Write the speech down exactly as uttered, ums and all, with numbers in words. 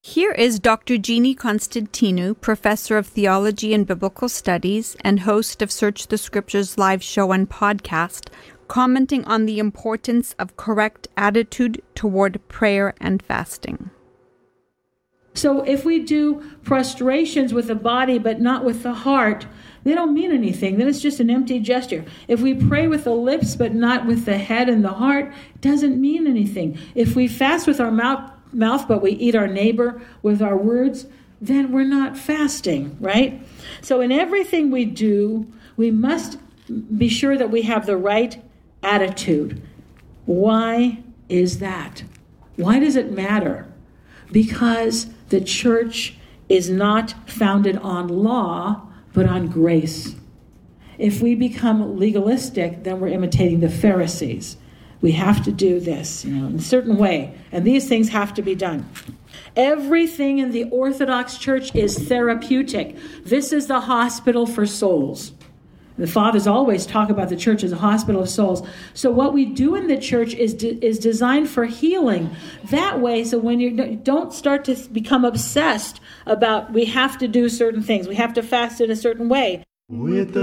Here is Doctor Jeannie Constantinou, Professor of Theology and Biblical Studies and host of Search the Scriptures live show and podcast, commenting on the importance of correct attitude toward prayer and fasting. So if we do prostrations with the body but not with the heart, they don't mean anything. Then it's just an empty gesture. If we pray with the lips but not with the head and the heart, it doesn't mean anything. If we fast with our mouth, mouth but we eat our neighbor with our words, then we're not fasting, right? So in everything we do, we must be sure that we have the right attitude. Why is that? Why does it matter? Because the church is not founded on law, but on grace. If we become legalistic, then we're imitating the Pharisees. We have to do this, you know, in a certain way, and these things have to be done. Everything in the Orthodox Church is therapeutic. This is the hospital for souls. The fathers always talk about the church as a hospital of souls. So what we do in the church is de- is designed for healing. That way, so when you don't start to become obsessed about we have to do certain things, we have to fast in a certain way. With the